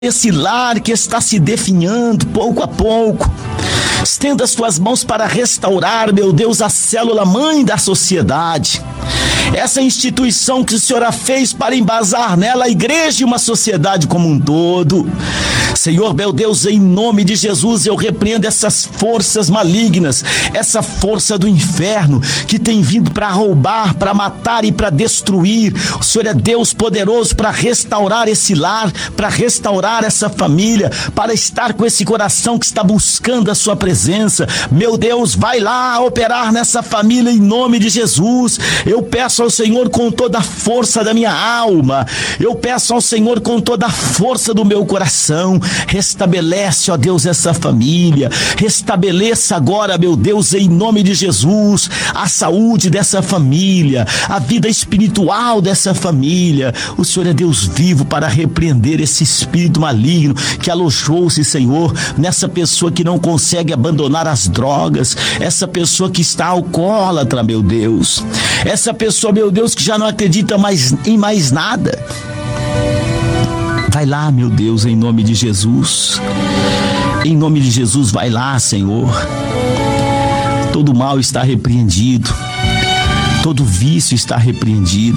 esse lar que está se definhando pouco a pouco. Estenda as tuas mãos para restaurar, meu Deus, a célula mãe da sociedade. Essa instituição que o Senhor a fez para embasar nela a igreja e uma sociedade como um todo. Senhor, meu Deus, em nome de Jesus, eu repreendo essas forças malignas, essa força do inferno que tem vindo para roubar, para matar e para destruir. O Senhor é Deus poderoso para restaurar esse lar, para restaurar essa família, para estar com esse coração que está buscando a sua presença. Meu Deus, vai lá operar nessa família em nome de Jesus. Eu peço ao Senhor com toda a força da minha alma, eu peço ao Senhor com toda a força do meu coração. Restabelece, ó Deus, essa família. Restabeleça agora, meu Deus, em nome de Jesus, a saúde dessa família, a vida espiritual dessa família. O Senhor é Deus vivo para repreender esse espírito maligno que alojou-se, Senhor, nessa pessoa que não consegue abandonar as drogas, essa pessoa que está alcoólatra, meu Deus, essa pessoa, meu Deus, que já não acredita mais em mais nada. Vai lá, meu Deus, em nome de Jesus. Em nome de Jesus, vai lá, Senhor. Todo mal está repreendido. Todo vício está repreendido.